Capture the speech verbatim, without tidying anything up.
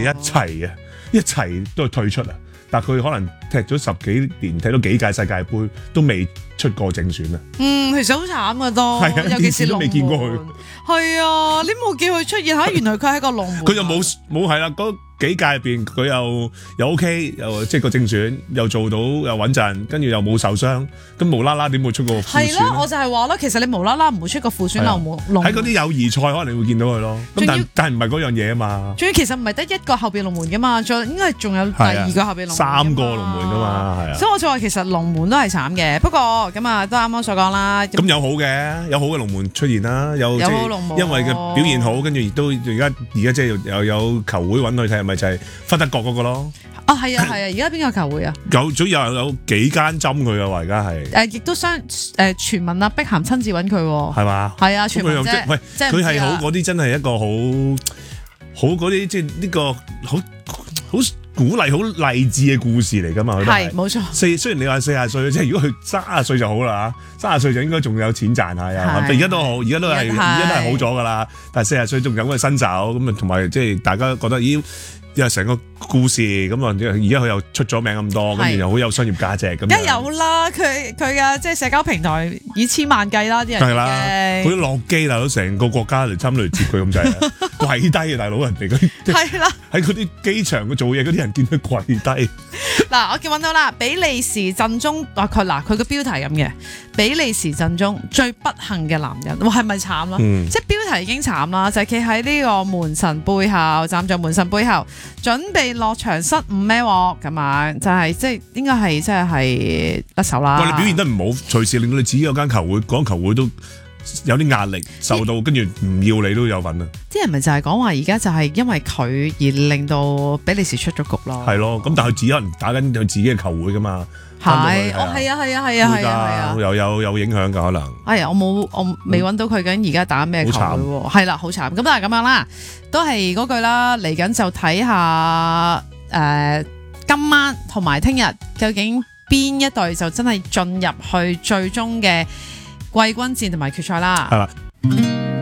一齊啊，一齊都係退出啊。但佢可能踢咗十幾年，踢咗幾屆世界盃，都未出過正選啊。 嗯，其實好慘噶都， 係啊， 尤其是都未見過佢。 係啊，你冇見佢出現嚇，原來佢係個龍門。 佢就冇冇係啦，嗰幾屆入邊佢又又 OK，又即係個正選又做到又穩陣，跟住又冇受傷，咁無啦啦點會出個副選？ 係咯，我就係話咯，其實你無啦啦唔會出個副選龍門。 喺嗰啲友誼賽可能你會見到佢咯。咁但但係唔係嗰樣嘢啊嘛。 仲要其實唔係得一個後備龍門噶嘛，仲應該仲有第二個後備龍門。 三個龍門噶嘛，係啊。 所以我就話其實龍門都係慘嘅，不過咁啊都啱啱所講啦。 咁有好嘅，有好嘅龍門出現啦，有即係因為嘅表現好，跟住亦都而家而家即係又有球會揾佢睇，係咪就係弗德國嗰個咯？ 啊係啊係啊，而家邊個球會啊？ 有總有有幾間針佢啊，話而家係誒，亦都相誒傳聞啊，碧咸親自揾佢喎， 係嘛？ 係啊，傳聞啫。 喂，佢係好嗰啲真係一個好好嗰啲即係呢個好好鼓勵好勵志嘅故事嚟㗎嘛？ 係冇錯。 四雖然你話四十歲，即係如果佢三十歲就好啦嚇，三十歲就應該仲有錢賺下呀。而家都好，而家都係而家都係好咗㗎啦。但係四十歲仲有個新手咁啊，同埋即係大家覺得咦？因為成個故事咁啊，而家佢又出咗名咁多，跟住又好有商業價值咁。 梗係有啦，佢佢嘅即係社交平台以千萬計啦，啲人係啦，佢都落機啦，都成個國家嚟參嚟接佢咁滯，跪低啊大佬，人哋嗰啲係啦，喺嗰啲機場嘅做嘢嗰啲人見佢跪低。 嗱，我見揾到啦，比利時陣中話佢嗱，佢個標題咁嘅，比利時陣中最不幸嘅男人，哇係咪慘啦？嗯、即係標題已經慘啦，就係企喺呢個門神背後，站在門神背後。準備落場失誤咩喎？咁樣就係即係應該係即係係甩手啦。 喂，你表現得唔好，隨時令到你自己嗰間球會，嗰間球會都有啲壓力，受到跟住唔要你都有份啊！ 啲人咪就係講話而家就係因為佢而令到比利時出咗局咯。 係咯，咁但係佢自己可能打緊佢自己嘅球會噶嘛。 係，哦係啊係啊係啊係啊係啊， 又有有影響㗎可能。 哎呀，我冇我未揾到佢緊而家打咩球會喎？係啦，好慘。咁但係咁樣啦，都係嗰句啦。嚟緊就睇下誒今晚同埋聽日究竟邊一隊就真係進入去最終嘅季軍戰同埋決賽啦。 係啦。